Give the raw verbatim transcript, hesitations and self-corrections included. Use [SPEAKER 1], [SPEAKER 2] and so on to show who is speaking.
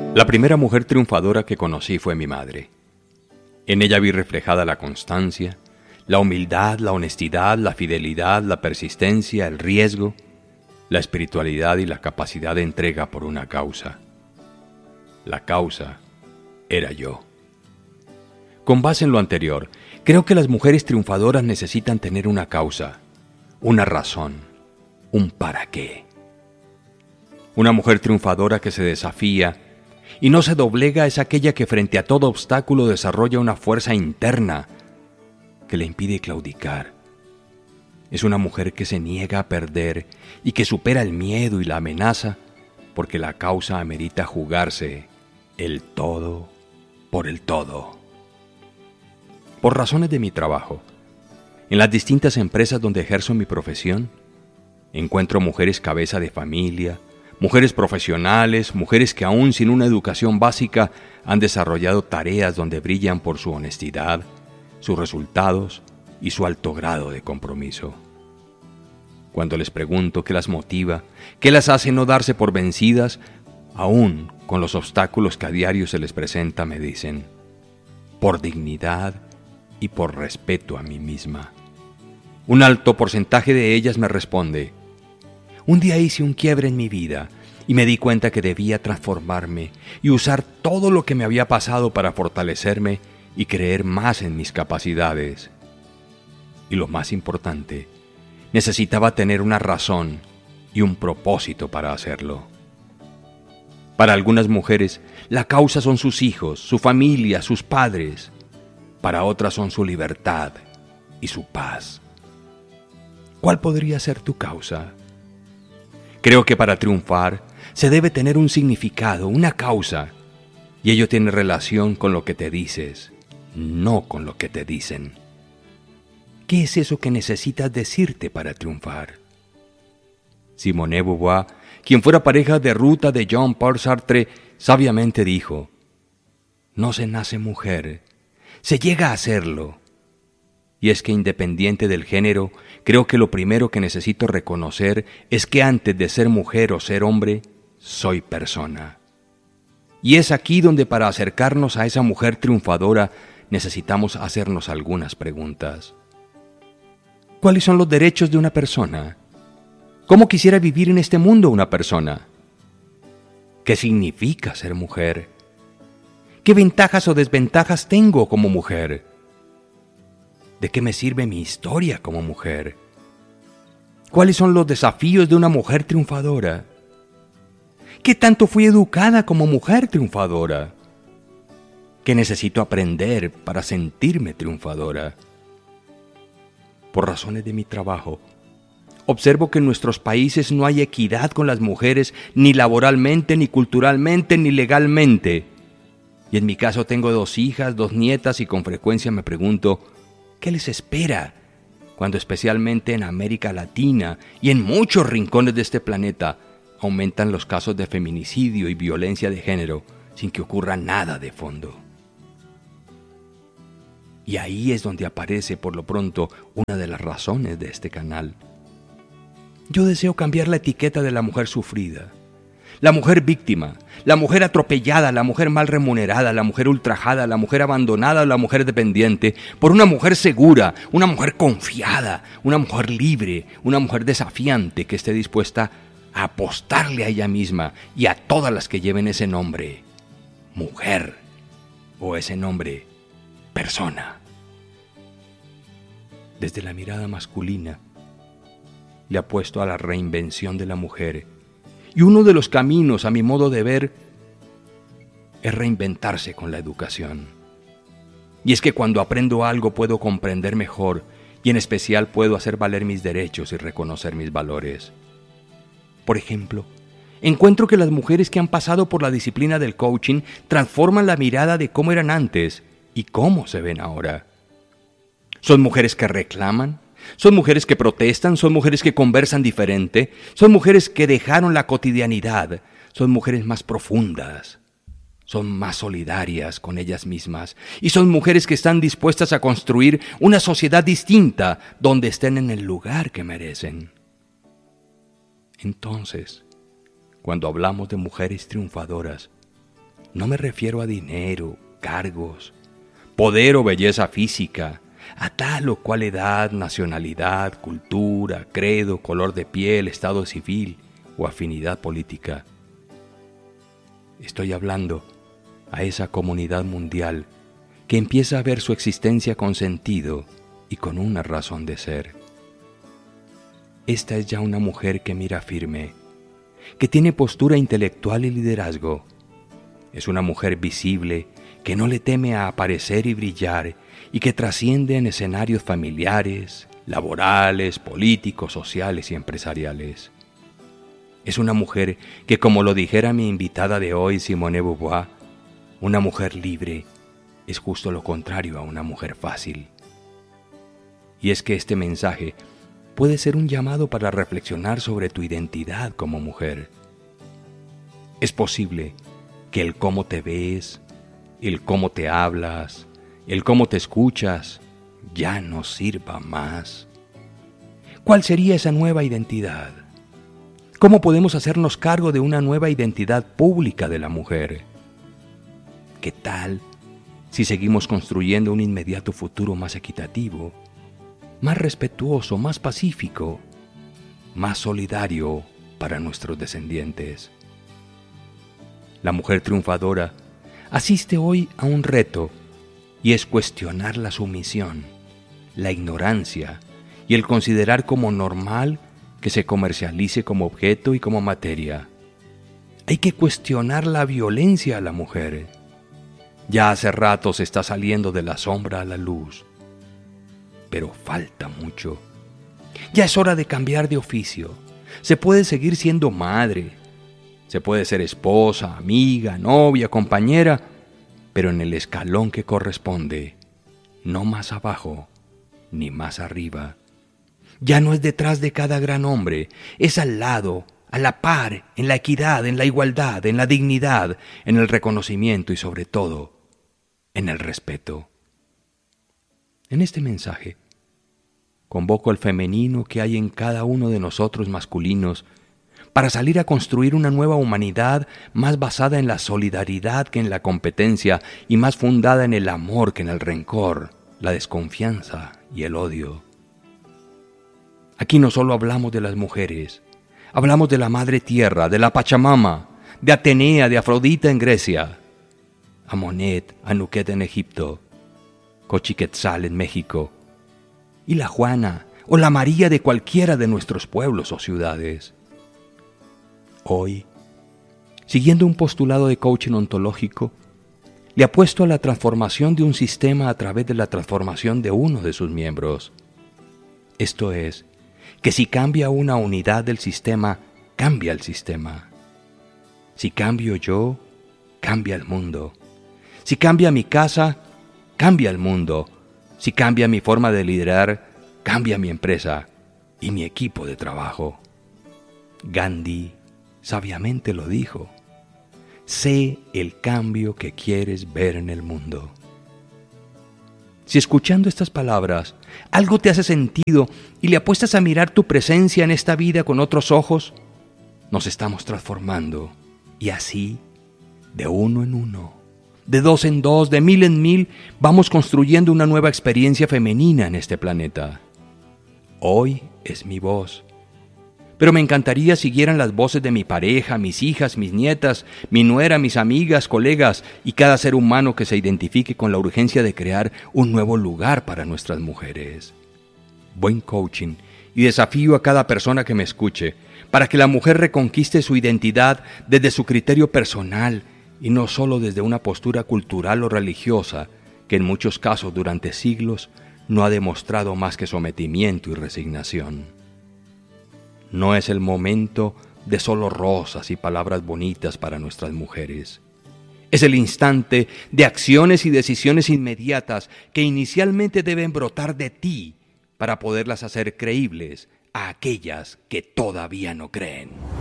[SPEAKER 1] La primera mujer triunfadora que conocí fue mi madre. En ella vi reflejada la constancia, la humildad, la honestidad, la fidelidad, la persistencia, el riesgo, la espiritualidad y la capacidad de entrega por una causa. La causa era yo. Con base en lo anterior, creo que las mujeres triunfadoras necesitan tener una causa, una razón, un para qué. Una mujer triunfadora que se desafía y no se doblega es aquella que frente a todo obstáculo desarrolla una fuerza interna que le impide claudicar. Es una mujer que se niega a perder y que supera el miedo y la amenaza porque la causa amerita jugarse el todo por el todo. Por razones de mi trabajo, en las distintas empresas donde ejerzo mi profesión, encuentro mujeres cabeza de familia, mujeres profesionales, mujeres que aún sin una educación básica han desarrollado tareas donde brillan por su honestidad, sus resultados y su alto grado de compromiso. Cuando les pregunto qué las motiva, qué las hace no darse por vencidas, aún con los obstáculos que a diario se les presenta, me dicen, por dignidad y por respeto a mí misma. Un alto porcentaje de ellas me responde, un día hice un quiebre en mi vida y me di cuenta que debía transformarme y usar todo lo que me había pasado para fortalecerme y creer más en mis capacidades. Y lo más importante, necesitaba tener una razón y un propósito para hacerlo. Para algunas mujeres, la causa son sus hijos, su familia, sus padres. Para otras son su libertad y su paz. ¿Cuál podría ser tu causa? Creo que para triunfar se debe tener un significado, una causa, y ello tiene relación con lo que te dices, no con lo que te dicen. ¿Qué es eso que necesitas decirte para triunfar? Simone de Beauvoir, quien fuera pareja de ruta de Jean-Paul Sartre, sabiamente dijo, no se nace mujer, se llega a serlo. Y es que independiente del género, creo que lo primero que necesito reconocer es que antes de ser mujer o ser hombre, soy persona. Y es aquí donde para acercarnos a esa mujer triunfadora necesitamos hacernos algunas preguntas. ¿Cuáles son los derechos de una persona? ¿Cómo quisiera vivir en este mundo una persona? ¿Qué significa ser mujer? ¿Qué ventajas o desventajas tengo como mujer? ¿De qué me sirve mi historia como mujer? ¿Cuáles son los desafíos de una mujer triunfadora? ¿Qué tanto fui educada como mujer triunfadora? ¿Qué necesito aprender para sentirme triunfadora? Por razones de mi trabajo, observo que en nuestros países no hay equidad con las mujeres ni laboralmente, ni culturalmente, ni legalmente. Y en mi caso tengo dos hijas, dos nietas y con frecuencia me pregunto, ¿qué les espera cuando especialmente en América Latina y en muchos rincones de este planeta aumentan los casos de feminicidio y violencia de género sin que ocurra nada de fondo? Y ahí es donde aparece por lo pronto una de las razones de este canal. Yo deseo cambiar la etiqueta de la mujer sufrida, la mujer víctima, la mujer atropellada, la mujer mal remunerada, la mujer ultrajada, la mujer abandonada o la mujer dependiente, por una mujer segura, una mujer confiada, una mujer libre, una mujer desafiante que esté dispuesta a apostarle a ella misma y a todas las que lleven ese nombre, mujer, o ese nombre, persona. Desde la mirada masculina, le apuesto a la reinvención de la mujer. Y uno de los caminos, a mi modo de ver, es reinventarse con la educación. Y es que cuando aprendo algo puedo comprender mejor y en especial puedo hacer valer mis derechos y reconocer mis valores. Por ejemplo, encuentro que las mujeres que han pasado por la disciplina del coaching transforman la mirada de cómo eran antes y cómo se ven ahora. Son mujeres que reclaman, son mujeres que protestan, son mujeres que conversan diferente, son mujeres que dejaron la cotidianidad, son mujeres más profundas, son más solidarias con ellas mismas y son mujeres que están dispuestas a construir una sociedad distinta donde estén en el lugar que merecen. Entonces, cuando hablamos de mujeres triunfadoras, No me refiero a dinero, cargos, poder o belleza física, a tal o cual edad, nacionalidad, cultura, credo, color de piel, estado civil o afinidad política. Estoy hablando a esa comunidad mundial que empieza a ver su existencia con sentido y con una razón de ser. Esta es ya una mujer que mira firme, que tiene postura intelectual y liderazgo. Es una mujer visible que no le teme a aparecer y brillar y que trasciende en escenarios familiares, laborales, políticos, sociales y empresariales. Es una mujer que, como lo dijera mi invitada de hoy, Simone de Beauvoir, una mujer libre es justo lo contrario a una mujer fácil. Y es que este mensaje puede ser un llamado para reflexionar sobre tu identidad como mujer. Es posible que el cómo te ves, el cómo te hablas, el cómo te escuchas, ya no sirva más. ¿Cuál sería esa nueva identidad? ¿Cómo podemos hacernos cargo de una nueva identidad pública de la mujer? ¿Qué tal si seguimos construyendo un inmediato futuro más equitativo, más respetuoso, más pacífico, más solidario para nuestros descendientes? La mujer triunfadora asiste hoy a un reto y es cuestionar la sumisión, la ignorancia y el considerar como normal que se comercialice como objeto y como materia. Hay que cuestionar la violencia a la mujer. Ya hace rato se está saliendo de la sombra a la luz, pero falta mucho. Ya es hora de cambiar de oficio. Se puede seguir siendo madre, se puede ser esposa, amiga, novia, compañera, pero en el escalón que corresponde, no más abajo ni más arriba. Ya no es detrás de cada gran hombre, es al lado, a la par, en la equidad, en la igualdad, en la dignidad, en el reconocimiento y sobre todo, en el respeto. En este mensaje, convoco al femenino que hay en cada uno de nosotros masculinos para salir a construir una nueva humanidad más basada en la solidaridad que en la competencia y más fundada en el amor que en el rencor, la desconfianza y el odio. Aquí no solo hablamos de las mujeres, hablamos de la Madre Tierra, de la Pachamama, de Atenea, de Afrodita en Grecia, Amonet, Anuket en Egipto, Cochiquetzal en México, y la Juana o la María de cualquiera de nuestros pueblos o ciudades. Hoy, siguiendo un postulado de coaching ontológico, le apuesto a la transformación de un sistema a través de la transformación de uno de sus miembros. Esto es, que si cambia una unidad del sistema, cambia el sistema. Si cambio yo, cambia el mundo. Si cambia mi casa, cambia el mundo. Si cambia mi forma de liderar, cambia mi empresa y mi equipo de trabajo. Gandhi sabiamente lo dijo: sé el cambio que quieres ver en el mundo. Si escuchando estas palabras algo te hace sentido y le apuestas a mirar tu presencia en esta vida con otros ojos, nos estamos transformando y así, de uno en uno, de dos en dos, de mil en mil, vamos construyendo una nueva experiencia femenina en este planeta. Hoy es mi voz, pero me encantaría siguieran las voces de mi pareja, mis hijas, mis nietas, mi nuera, mis amigas, colegas y cada ser humano que se identifique con la urgencia de crear un nuevo lugar para nuestras mujeres. Buen coaching y desafío a cada persona que me escuche para que la mujer reconquiste su identidad desde su criterio personal y no solo desde una postura cultural o religiosa que en muchos casos durante siglos no ha demostrado más que sometimiento y resignación. No es el momento de solo rosas y palabras bonitas para nuestras mujeres. Es el instante de acciones y decisiones inmediatas que inicialmente deben brotar de ti para poderlas hacer creíbles a aquellas que todavía no creen.